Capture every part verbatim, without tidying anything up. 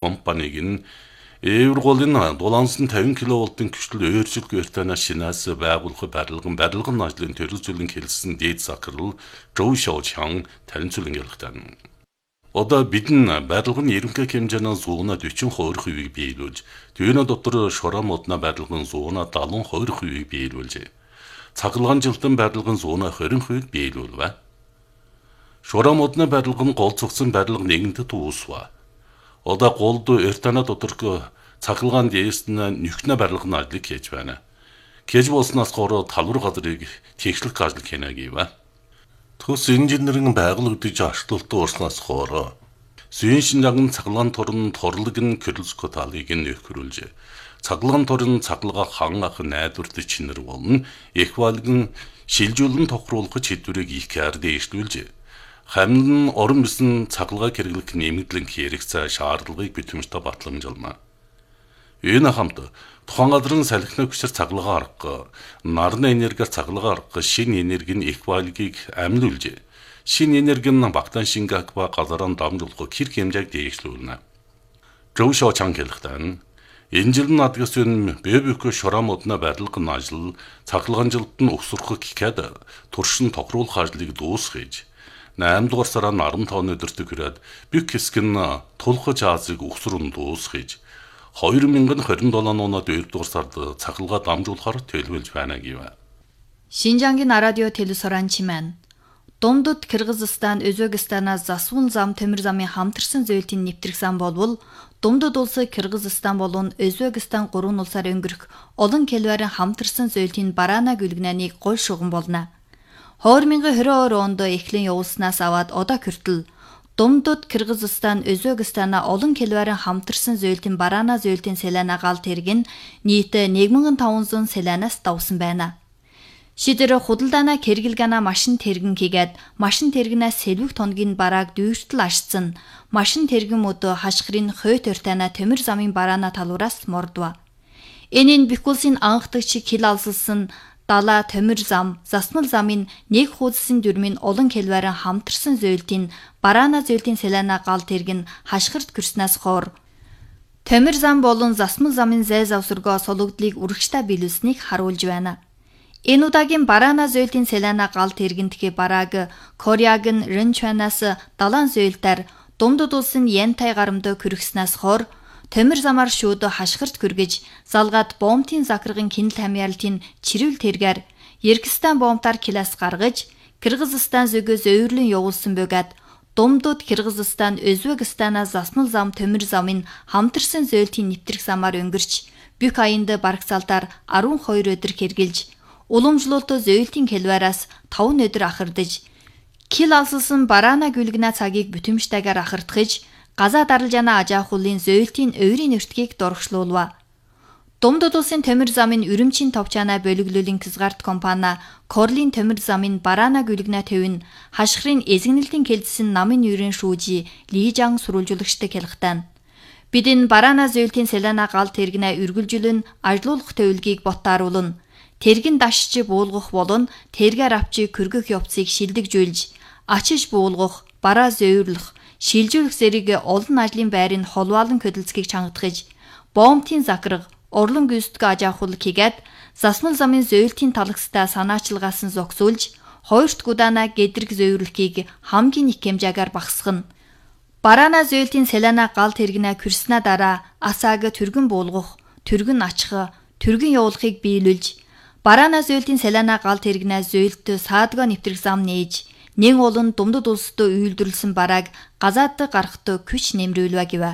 компаниг нь Евроголын долоонсон тавин киловолтын хүчил өөрчлөлт вертанаас шинаас байгуулах барилгын барилгын ажлын төрөлжүүлэн хэлсэн дээд захирал Зhou Xiaoqiang танилцуулан ялгатан. Одоо бидний барилгын ерөнхий хэмжээний зууна сорок хувийг биелүүлж, түүний дотор шороо модна барилгын зууна сетenta хувийг биелүүлжээ. Цахилгаан жилтэн барилгын зууна двадцать хувийг биелүүлвэ. Шороо модна барилгын гол цогцсон барилга нэгэнтэд уусва. Одоо голд Эртана дотор цахилгаан дээсн нөхнө барилгын ажлыг хийж байна. Хийж болсноос гоор талбар газрыг тэгшлэх ажил хийнэ гэвэ. Төс инженерийн байгуулагдаж ачлалтын урснаас гоор Зүйн шинжаан цахилгаан торн торлог нь Кирлско талыг нь нөхрүүлжээ. Цахилгаан торн цахилгаа хан ах найдварт чинэр болон эквалгын шилжүүлэн тохируулах хэдвэрийг их хаар дэвшлүүлжээ. Хамт орон бисэн цахилгааг хэрэглэх нэмэгдлэн хэрэгцээ шаардлагыг битэмжтэй батламжуулна. Энэ хамт тухайн газрын салхины хүчээр цахилгаан арга, нарны энергиар цахилгаан арга шинэ энергийн эквалгийг амлуулжээ. Шинэ энергийн багтаан шингак ба газараа дамжуулах хэрэг хэмжээг дэвшлүүлнэ. Zhou Xiaoqiang хэлэхдээ энэ жил надгас үн бэбүк шороо модна барилгын ажил цахилгаан жилд нь өсөрөх гэхэд туршин тохируулах ажлыг дуусгаж eight дугаар сараа арван таван өдөртөг хүрээд бик хэсэг нь тулхаж Азийг өсрөн дуусгаж two thousand twenty-seven оноо two дугаар сард цахилгаа дамжуулахаар төлөвлөж байна гэв. Шинжангийн радио телевизоран чимэн Домдод Кыргызстан, Өзбекстанаас засвал зам төмөр замын хамтарсан зөөлтийн нэвтрэх зам болвол Домдод улсы Кыргызстан болон Өзбекстан гурван улсаар өнгөрөх олон километрийн хамтарсан зөөлтийн бараана гүлгнэнийг гол шугам болно. two thousand twenty онд эхлэн явуулснаас аваад одоо хүртэл Домдод Кыргызстан, Өзбекстана олон километрийн хамтарсан зөөлтийн бараана зөөлтийн селена гал тэрэг нь нийт one thousand five hundred селенаас давсан байна. Шидэр худалдаана кэргэлгана машин тэргэн хийгээд машин тэргнээс сэлвэх тонгийн барааг дүүртэл ашцсан. Машин тэргэн мөд хашгирын хойт өртана төмөр замын бараана талуураас мордва. Энийн бикулсын анхдагч хил алсалсан дала төмөр зам, засмал замын нэг хуудсын дүрмийн олон километрийн хамтарсан зөөлтийн бараана зөөлтийн селена гал тэрэг нь хашгирт гэрснээс хоор төмөр зам болон засмал замын зай завсаргаа сологдлыг үргэлжтэй биелүүлсэнийг харуулж байна. Энэ удаагийн бараана зөөлтийн селена гал тэрэгнтгий барааг Кореаг нь Рэнчванаас далайн зөөлтөөр Домдод улсын Янтай гарамд хүргэснээс хоор төмөр замаар шууд хашгирт хүргэж залгаад бомбын захиргын кинэл хамьяалтын чирүүл тэргээр Еркстан бомбтаар килас гаргаж Кыргызстан зөгөөс өвөрлөн явуулсан бөгөөд Домдод Кыргызстан, Өзбекстанаас засмал зам төмөр замын хамтарсан зөөлтийн нэвтрэх замаар өнгөрч бүх аянд барагцаалтаар twelve өдөр хэрглэж уламжлалт зөөлтийн километраас five өдөр ахардаж кил алсалсан бараана гүлгнэ цагийг бүтэмжтэйгээр ахардахж газаа даралж яна ажаахуулын зөөлтийн өөрийн нэртгийг дурагшлуулва. Домдод улсын төмөр замын Үрүмчийн товчаана бөлөглөлийн Кызгарт компани Корлын төмөр замын бараана гүлгнэ төвн хашгирын эзэгнэлтийн кэлдсэн намын юрын шүүжи Лижан сурвалжуулагчтай хэлэхтэн. Бидэн бараана зөөлтийн селена гал тэрэгнэ үргэлжлэн ажлуулах төвлөгийг боттааруулна. Тэргэн дашч буулгах болон тэргээр авчи көргөх явцыг шилдэгжүүлж, ачиж буулгах, бараа зөөврлөх, шилжүүлэх зэрэг олон ажлын байрын холваалан хөдөлцгийг чангадахж, бомбын захирга, орлон гүйцэтгэх ажаахуулах хийгээд засмал замын зөөлтийн талагстай санаачилгаасан зогсуулж, хоёрт гудаана гэдрэг зөөврлөхийг хамгийн их хэмжээгээр багасгана. Бараана зөөлтийн селена гал тэрэгнэ курснаа дараа асааг түргэн буулгах, түргэн ачхаа, түргэн явуулахыг биелүүлж бараана зөөлтийн селена гал тэрэгнэ зөөлтө саадгаа нэвтрэх зам нээж нэг олон Домдод улсад үйлдвэрлэсэн барааг газаад гарахт күч нэмрүүлвэ гэв.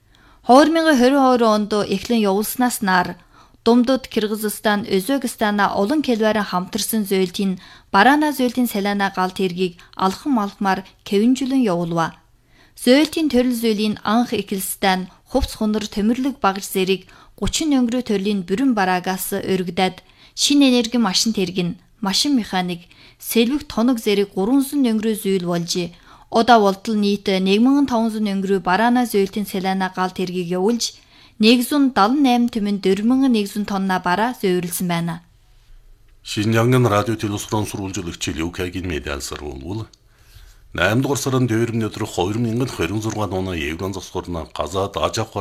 two thousand twenty-two онд эхлэн явуулснаас нар Домдод Кыргызстан, Өзбекстана олон километрийн хамтарсан зөөлтийн бараана зөөлтийн селена гал тэргийг алхам алхмаар кэвэнжүүлэн явуулва. Зөөлтийн төрөл зүйлийн анх эхэлстэн хувц хунар төмөрлөг багж зэрэг thirty өнгөрөө төрлийн бүрэн бараагаас өргөдөд шинэ энерги машин тэрэг нь машин механик сэлвэх тоног зэрэг three hundred өнгөрөө зүйл болж одоо болтол нийт one thousand five hundred өнгөрөө бараана зөөлтийн селена гал тэргийг явуулж one hundred seventy-eight түмэн four thousand one hundred тонна бараа зөөвөрлсөн байна. Шинжангийн радио телевизорын сурвалжуулагч Люкагийн медиалсар болвол eight дугаар сарын two өдөр two thousand twenty-six оны еврон засварна газаад аж ахуй